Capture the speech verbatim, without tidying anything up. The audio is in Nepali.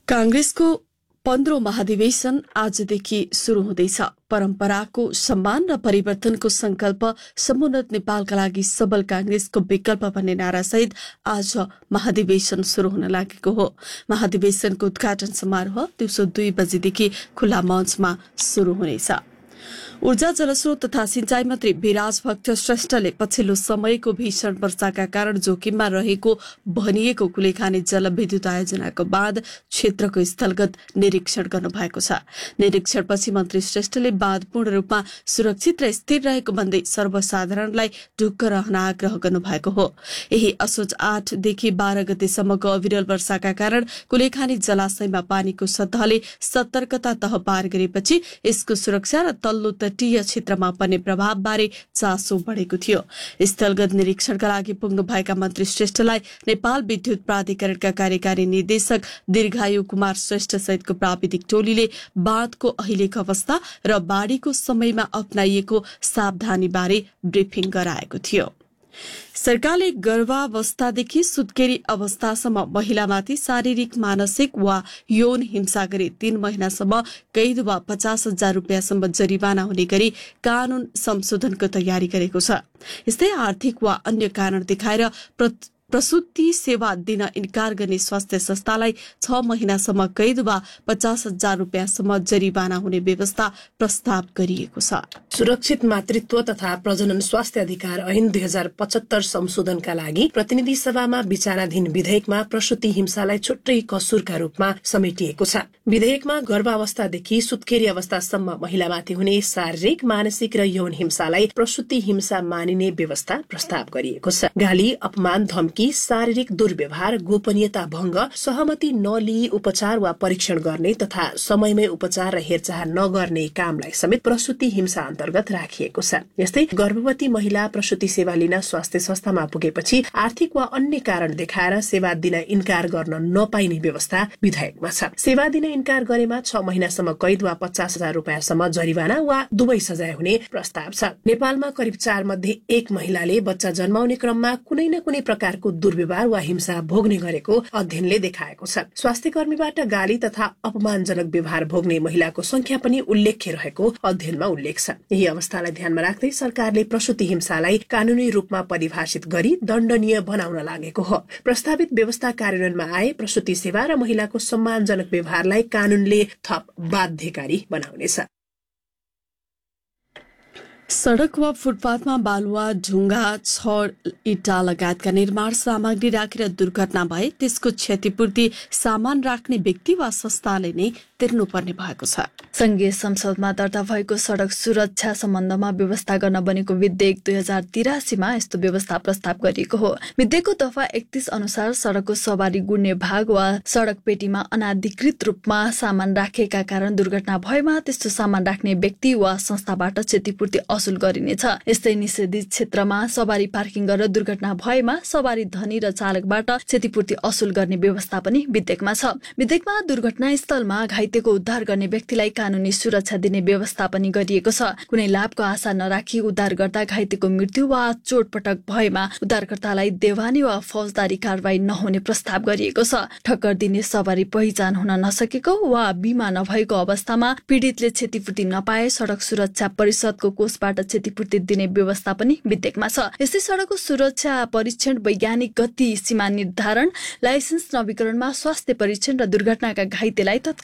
कांग्रेसको पन्ध्रौं महाधिवेशन आजदेखि शुरू हुँदैछ। परम्पराको सम्मान र परिवर्तनको संकल्प समुन्नत नेपालका लागि सबल कांग्रेसको विकल्प भन्ने नारासहित आज महाधिवेशन शुरू हुन लागेको हो। महाधिवेशनको उद्घाटन समारोह दिउँसो दुई बजेदेखि खुल्ला मञ्चमा शुरू हुनेछ। ऊर्जा जलस्रोत तथा सिंचाई मन्त्री विराज भक्त श्रेष्ठले पछिल्लो समयको भीषण वर्षाका कारण जोखिममा रहेको भनिएको कुलेखानी जलविद्युत आयोजनाको बाँध क्षेत्रको स्थलगत निरीक्षण गर्नुभएको छ। निरीक्षणपछि मन्त्री श्रेष्ठले बाँध पूर्ण रूपमा सुरक्षित र स्थिर रहेको भन्दै सर्वसाधारणलाई ढुक्क रहन आग्रह गर्नुभएको हो। यही असोज आठदेखि बाह्र गतेसम्मको अविरल वर्षाका कारण कुलेखानी जलाशयमा पानीको सतहले सतर्कता तह पार गरेपछि यसको सुरक्षा र तल्लो तटीय क्षेत्रमा पर्ने प्रभावबारे चासो बढेको थियो। स्थलगत निरीक्षणका लागि पुग्नुभएका मन्त्री श्रेष्ठलाई नेपाल विद्युत प्राधिकरणका कार्यकारी निर्देशक दीर्घायु कुमार श्रेष्ठ सहितको प्राविधिक टोलीले बाँधको अहिलेको अवस्था र बाढीको समयमा अपनाइएको सावधानीबारे ब्रिफिङ गराएको थियो। सरकारले गर्भावस्थादेखि सुत्केरी अवस्थासम्म महिलामाथि शारीरिक मानसिक वा यौन हिंसा गरी तीन महिनासम्म कैद वा पचास हजार रुपियाँसम्म जरिवाना हुने गरी कानून संशोधनको तयारी गरेको छ। यस्तै आर्थिक वा अन्य कारण देखाएर प्रसूति सेवा दिन इन्कार गर्ने स्वास्थ्य संस्थालाई छ महिनासम्म कैद वा पचास हजार रुपियाँसम्म जरिवाना हुने व्यवस्था प्रस्ताव गरिएको छ। सुरक्षित मातृत्व तथा प्रजनन स्वास्थ्य अधिकार ऐन दुई हजार पचहत्तर संशोधनका लागि प्रतिनिधि सभामा विचाराधीन विधेयकमा प्रसूति हिंसालाई छुट्टै कसुरका रूपमा समेटिएको छ। विधेयकमा गर्भावस्थादेखि सुत्केरी अवस्थासम्म महिलामाथि हुने शारीरिक, मानसिक र यौन हिंसालाई प्रसूति हिंसा मानिने व्यवस्था प्रस्ताव गरिएको छ। गाली, अपमान, धम्की कि शारीरिक दुर्व्यवहार, गोपनीयता भंग, सहमति नलिई उपचार वा परीक्षण गर्ने तथा समयमै उपचार र हेरचाह नगर्ने कामलाई समेत प्रसूति हिंसा अन्तर्गत राखिएको छ। यस्तै गर्भवती महिला प्रसूति सेवा लिन स्वास्थ्य संस्थामा पुगेपछि आर्थिक वा अन्य कारण देखाएर सेवा दिन इन्कार गर्न नपाइने व्यवस्था विधेयकमा छ। सेवा दिन इन्कार गरेमा छ महिनासम्म कैद वा पचास हजार रुपियाँसम्म जरिवाना वा दुवै सजाय हुने प्रस्ताव छ। नेपालमा करिब चार मध्ये एक महिलाले बच्चा जन्माउने क्रममा कुनै न कुनै प्रकारको दुर्व्यवहार वा हिंसा भोग्ने गरेको अध्ययनले देखाएको छ। स्वास्थ्य कर्मीबाट गाली तथा अपमानजनक व्यवहार भोग्ने महिलाको संख्या पनि उल्लेख्य रहेको अध्ययनमा उल्लेख छ। यही अवस्थालाई ध्यानमा राख्दै सरकारले प्रसूति हिंसालाई कानूनी रूपमा परिभाषित गरी दण्डनीय बनाउन लागेको हो। प्रस्तावित व्यवस्था कार्यान्वयनमा आए प्रसूति सेवा र महिलाको सम्मानजनक व्यवहारलाई कानूनले थप बाध्यकारी बनाउनेछ। सड़क वा फुटपाथमा बालुवा, ढुङ्गा, छड, इटा लगायतका निर्माण सामग्री राखेर दुर्घटना भए त्यसको क्षतिपूर्ति सामान राख्ने व्यक्ति वा संस्थाले नै तिर्नुपर्ने भएको छ। संघीय संसदमा दर्ता भएको सड़क सुरक्षा सम्बन्धमा व्यवस्था गर्न बनेको विधेयक दुई हजार तिरासीमा यस्तो व्यवस्था प्रस्ताव गरिएको हो। विधेयकको दफा एकतीस अनुसार सड़कको सवारी गुड्ने भाग वा सड़क पेटीमा अनाधिकृत रूपमा सामान राखेका कारण दुर्घटना भएमा त्यस्तो सामान राख्ने व्यक्ति वा संस्थाबाट क्षतिपूर्ति असुल गरिनेछ। यस्तै निषेधित क्षेत्रमा सवारी पार्किङ गरेर दुर्घटना भएमा सवारी धनी र चालकबाट क्षतिपूर्ति असुल गर्ने व्यवस्था पनि विधेयकमा छ। विधेयकमा दुर्घटना स्थलमा घाइतेको उद्धार गर्ने व्यक्तिलाई कानूनी सुरक्षा दिने व्यवस्था पनि गरिएको छ। कुनै लाभको आशा नराखी उद्धार गर्दा घाइतेको मृत्यु वा चोटपटक भएमा उद्धारकर्तालाई देवानी वा फौजदारी कारवाही नहुने प्रस्ताव गरिएको छ। ठक्कर दिने सवारी पहिचान हुन नसकेको वा बीमा नभएको अवस्थामा पीडितले क्षतिपूर्ति नपाए सड़क सुरक्षा परिषदको कोषबाट क्षतिपूर्ति दिने व्यवस्था पनि विधेयकमा छ। यस्तै सड़कको सुरक्षा परीक्षण, वैज्ञानिक गति सीमा निर्धारण, लाइसेन्स नवीकरणमा स्वास्थ्य परीक्षण र दुर्घटनाका घाइतेलाई